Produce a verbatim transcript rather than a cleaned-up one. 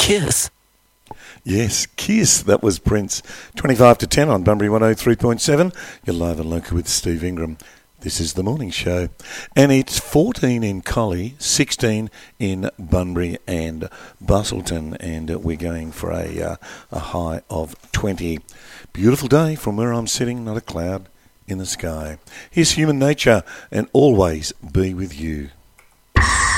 Kiss. Yes, Kiss. That was Prince. twenty-five to ten on Bunbury one oh three point seven. You're live and local with Steve Ingram. This is the morning show. And it's fourteen in Collie, sixteen in Bunbury and Bustleton. And uh, we're going for a, uh, a high of twenty. Beautiful day from where I'm sitting, not a cloud in the sky. Here's Human Nature and Always Be With You.